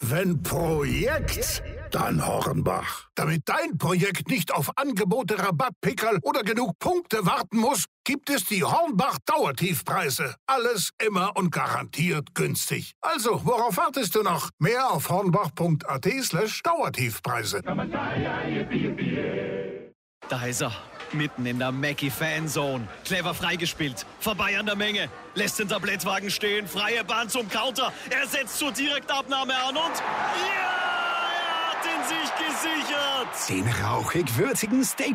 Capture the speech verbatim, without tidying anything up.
Wenn Projekt, dann Hornbach. Damit dein Projekt nicht auf Angebote, Rabattpickerl oder genug Punkte warten muss, gibt es die Hornbach Dauertiefpreise. Alles immer und garantiert günstig. Also, worauf wartest du noch? Mehr auf hornbach.at slash Dauertiefpreise. Da ist er, mitten in der Mackie-Fanzone. Clever freigespielt, vorbei an der Menge. Lässt den Tablettwagen stehen, freie Bahn zum Counter. Er setzt zur Direktabnahme an und... ja, er hat ihn sich gesichert! Den rauchig-würzigen Steak